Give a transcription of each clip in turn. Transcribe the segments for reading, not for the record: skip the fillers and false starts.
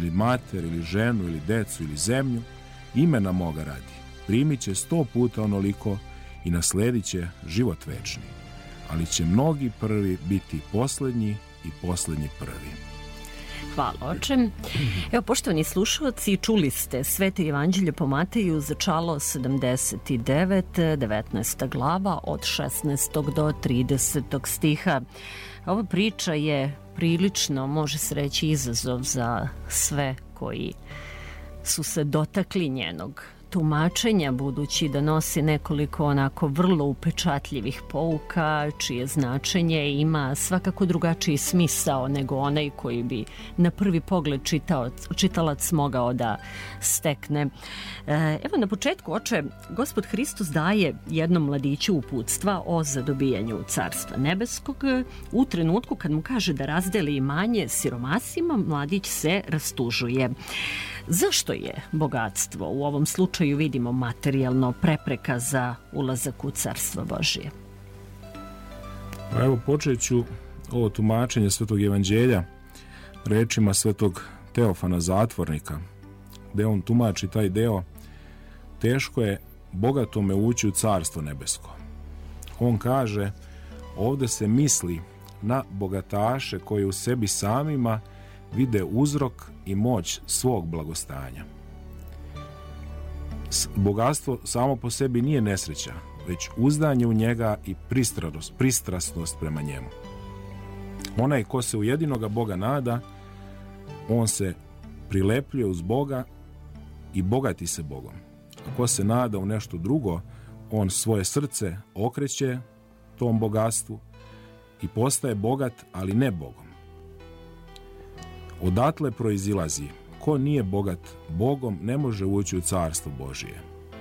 ili mater, ili ženu, ili decu, ili zemlju, imena moga radi, primit će 100 puta onoliko i nasledit će život večni. Ali će mnogi prvi biti poslednji i poslednji prvi. Hvala, oče. Evo, poštovani slušalci, čuli ste Sveto evanđelje po Mateju, začalo 79, 19. glava od 16. do 30. stiha. Ova priča je prilično, može se reći, izazov za sve koji su se dotakli njenog tumačenja, budući da nosi nekoliko onako vrlo upečatljivih pouka, čije značenje ima svakako drugačiji smisao nego onaj koji bi na prvi pogled čitalac mogao da stekne. Evo, na početku, oče, Gospod Hristos daje jednom mladiću uputstva o zadobijanju Carstva nebeskog. U trenutku kad mu kaže da razdeli imanje siromasima, mladić se rastužuje. Zašto je bogatstvo, u ovom slučaju vidimo materijalno, prepreka za ulazak u Carstvo Božije? Evo, počet ću ovo tumačenje Svetog evanđelja rečima Svetog Teofana Zatvornika, gde on tumači taj deo: teško je bogatome ući u Carstvo nebesko. On kaže, ovde se misli na bogataše koji u sebi samima vide uzrok i moć svog blagostanja. Bogatstvo samo po sebi nije nesreća, već uzdanje u njega i pristrasnost prema njemu. Onaj ko se u jedinoga Boga nada, on se prilepljuje uz Boga i bogati se Bogom. A ko se nada u nešto drugo, on svoje srce okreće tom bogatstvu i postaje bogat, ali ne Bogom. Odatle proizilazi, ko nije bogat Bogom ne može ući u Carstvo Božije.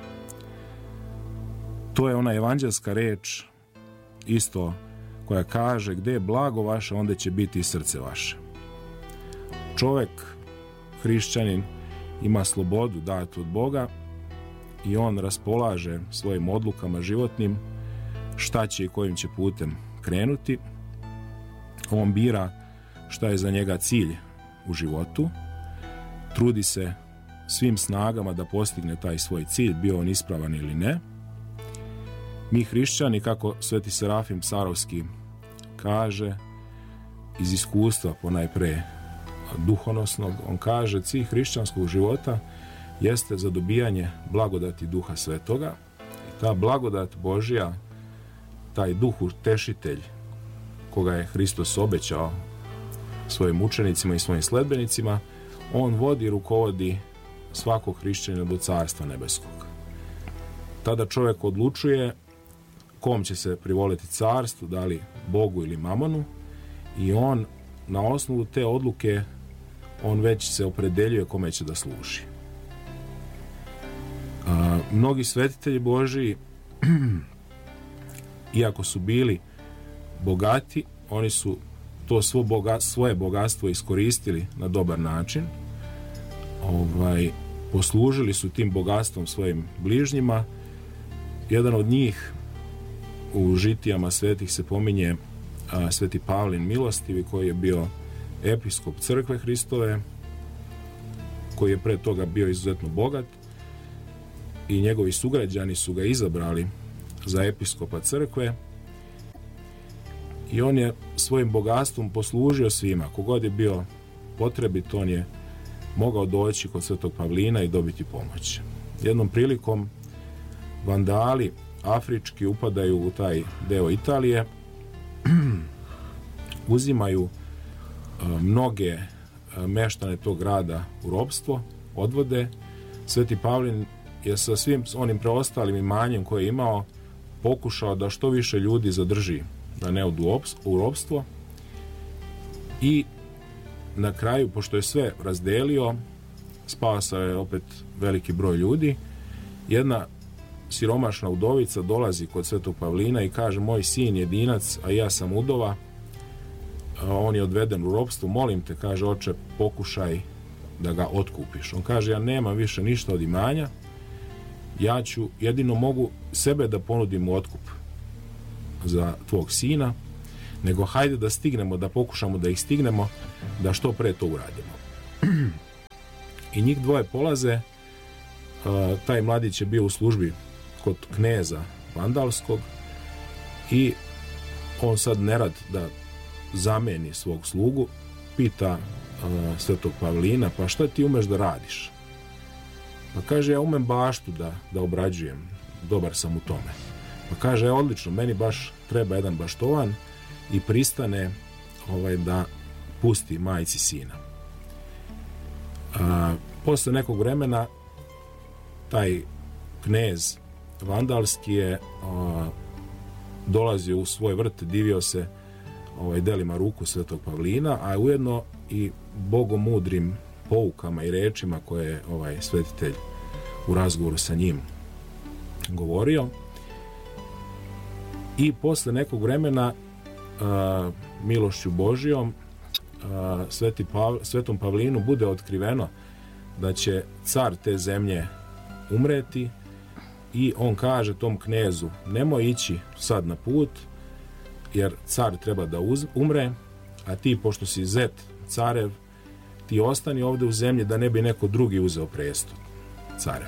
To je ona evanđelska reč isto koja kaže, gde je blago vaše, onda će biti i srce vaše. Čovek, hrišćanin, ima slobodu datu od Boga i on raspolaže svojim odlukama životnim šta će i kojim će putem krenuti. On bira šta je za njega cilj u životu, trudi se svim snagama da postigne taj svoj cilj, bio on ispravan ili ne. Mi hrišćani, kako Sveti Serafim Sarovski kaže, iz iskustva ponajpre duhonosnog, on kaže, cilj hrišćanskog života jeste zadobijanje blagodati Duha Svetoga i ta blagodat Božja, taj Duh utešitelj koga je Hristos obećao svojim učenicima i svojim sledbenicima, on vodi i rukovodi svakog hrišćanina do Carstva nebeskog. Tada čovjek odlučuje kom će se privoliti carstvu, da li Bogu ili mamonu, i on na osnovu te odluke on već se opredeljuje kome će da služi. Mnogi svetitelji Božiji, iako su bili bogati, oni su to svoje bogatstvo iskoristili na dobar način. Poslužili su tim bogatstvom svojim bližnjima. Jedan od njih u žitijama svetih se pominje Sveti Pavlin Milostivi, koji je bio episkop crkve Hristove, koji je pre toga bio izuzetno bogat i njegovi sugrađani su ga izabrali za episkopa crkve i on je svojim bogatstvom poslužio svima. Kogod je bio potrebit, on je mogao doći kod Svetog Pavlina i dobiti pomoć. Jednom prilikom vandali afrički upadaju u taj deo Italije, uzimaju mnoge meštane tog grada u ropstvo, odvode. Sveti Pavlin je sa svim onim preostalim imanjem koje je imao pokušao da što više ljudi zadrži, da ne odu u ropstvo, i na kraju, pošto je sve razdelio, spasao je opet veliki broj ljudi. Jedna siromašna udovica dolazi kod Svetog Pavlina i kaže, moj sin je jedinac, a ja sam udova, on je odveden u ropstvo, molim te, kaže, oče, pokušaj da ga otkupiš. On kaže, ja nemam više ništa od imanja, ja ću, jedino mogu sebe da ponudim u otkup za tvog sina, nego hajde da stignemo, da pokušamo da ih stignemo, da što pre to uradimo. i njih dvoje polaze. Taj mladić je bio u službi kod kneza Vandalskog i on sad nerad da zameni svog slugu, pita svetog Pavlina, pa šta ti umeš da radiš? Pa kaže, ja umem baštu da obrađujem, dobar sam u tome. Pa kaže, odlično, meni baš treba jedan baštovan i pristane da pusti majci sina. Posle nekog vremena taj knez Vandalski je dolazio u svoj vrt, divio se delima ruku svetog Pavlina, a ujedno i bogomudrim poukama i rečima koje je svetitelj u razgovoru sa njim govorio. I posle nekog vremena milošću Božijom svetom Pavlinu bude otkriveno da će car te zemlje umreti i on kaže tom knezu, nemoj ići sad na put jer car treba da umre, a ti pošto si zet carev, ti ostani ovde u zemlji da ne bi neko drugi uzeo presto carev.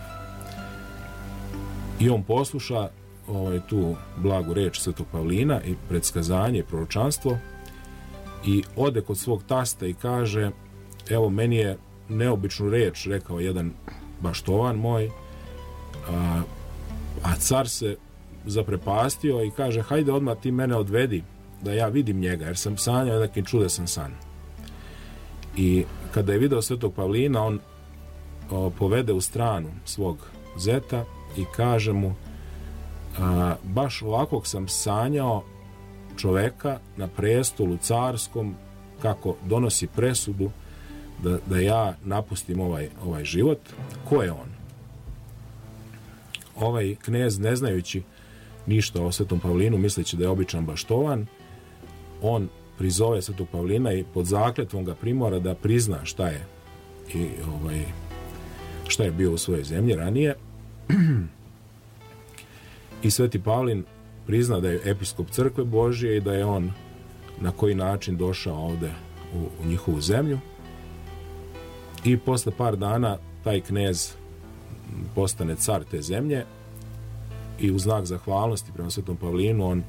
I on posluša tu blagu reč svetog Pavlina i predskazanje i proročanstvo i ode kod svog tasta i kaže, evo meni je neobičnu reč rekao jedan baštovan moj, a car se zaprepastio i kaže, hajde odmah ti mene odvedi da ja vidim njega, jer sam sanjao neki čudesan san. I kada je video svetog Pavlina, on povede u stranu svog zeta i kaže mu, baš ovakvog sam sanjao čoveka na prestolu carskom kako donosi presudu da ja napustim ovaj život. Ko je on? Ovaj knez, ne znajući ništa o svetom Pavlinu, misleći da je običan baštovan, on prizove svetog Pavlina i pod zakletvom ga primora da prizna šta je šta je bio u svojoj zemlji ranije. I sveti Pavlin prizna da je episkop crkve Božije i da je on na koji način došao ovde u njihovu zemlju. I posle par dana taj knez postane car te zemlje i u znak zahvalnosti prema svetom Pavlinu on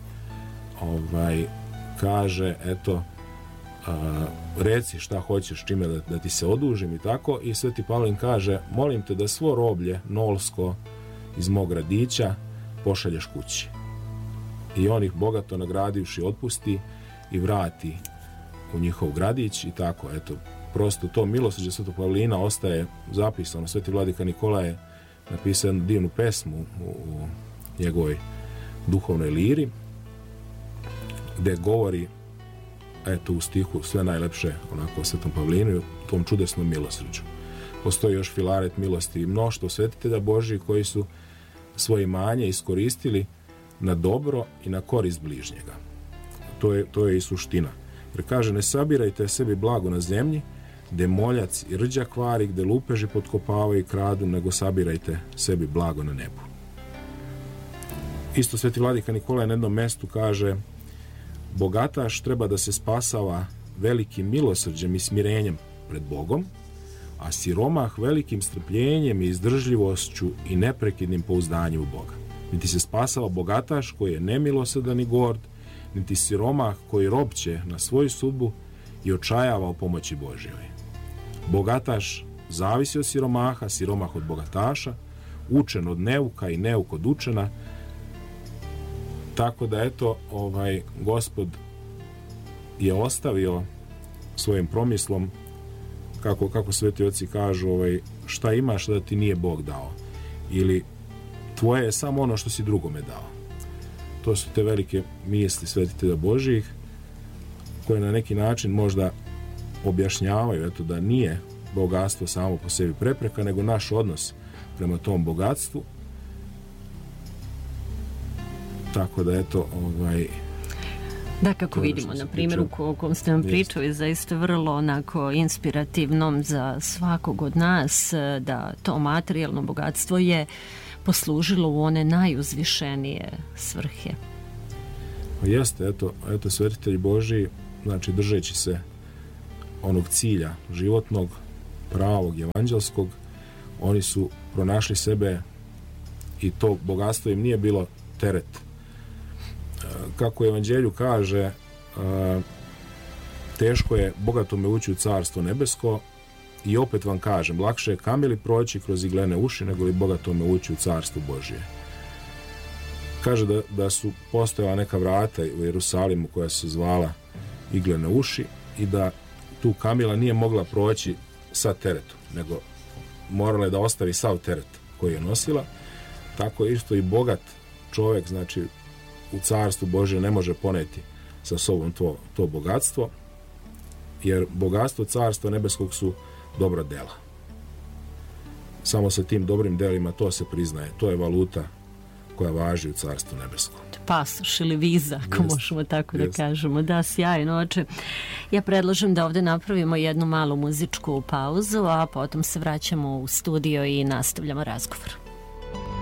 kaže, eto, reci šta hoćeš, čime da ti se odužim i tako. I sveti Pavlin kaže, molim te da svo roblje nolsko iz mog gradića pošalješ kući. I on ih bogato nagradivši otpusti i vrati u njihov gradić i tako, eto, prosto to milosrđe svetog Pavlina ostaje zapisano. Sveti vladika Nikola je napisao jednu divnu pesmu u njegovoj duhovnoj liri, gde govori, eto, u stihu sve najlepše onako o svetom Pavlinu i o tom čudesnom milosrđu. Postoji još Filaret milosti i mnoštvo svetitelja Božji koji su svoje imanje iskoristili na dobro i na korist bližnjega. To je i suština. Jer kaže, ne sabirajte sebi blago na zemlji, gde moljac i rđa kvari, gde lupeži potkopavaju i kradu, nego sabirajte sebi blago na nebu. Isto sveti vladika Nikola na jednom mestu kaže, bogataš treba da se spasava velikim milosrđem i smirenjem pred Bogom, a siromah velikim strpljenjem i izdržljivošću i neprekidnim pouzdanjem u Boga. Niti se spasava bogataš koji je nemilosrdan i gord, niti siromah koji ropće na svoju sudbu i očajava o pomoći Božjoj. Bogataš zavisi od siromaha, siromah od bogataša, učen od neuka i neuk od učena. Tako da, eto, Gospod je ostavio svojim promislom, kako sveti oci kažu, šta imaš da ti nije Bog dao, ili tvoje je samo ono što si drugome dao. To su te velike misli svetitelja Božjih koje na neki način možda objašnjavaju, eto, da nije bogatstvo samo po sebi prepreka, nego naš odnos prema tom bogatstvu. Tako da, eto, Da, kako vidimo, na primjeru o kom ste vam pričali, zaista vrlo onako inspirativnom za svakog od nas, da to materijalno bogatstvo je poslužilo u one najuzvišenije svrhe. Jeste, eto svetitelji Božji, znači držeći se onog cilja životnog, pravog evanđelskog, oni su pronašli sebe i to bogatstvo im nije bilo teret. Kako evanđelju kaže, teško je bogatome ući u carstvo nebesko, i opet vam kažem, lakše je kamili proći kroz iglene uši nego li bogatome ući u carstvo Božje. Kaže da su postojala neka vrata u Jerusalimu koja se zvala iglene uši i da tu kamila nije mogla proći sa teretom, nego morala je da ostavi sav teret koji je nosila. Tako isto i bogat čovjek, znači u carstvu Božje ne može poneti sa sobom to bogatstvo, jer bogatstvo carstva nebeskog su dobra dela. Samo sa tim dobrim delima to se priznaje. To je valuta koja važi u carstvu nebeskom. Pasoš ili viza, ako možemo tako da kažemo. Da, sjajno, oče. Ja predlažem da ovdje napravimo jednu malu muzičku pauzu, a potom se vraćamo u studio i nastavljamo razgovor.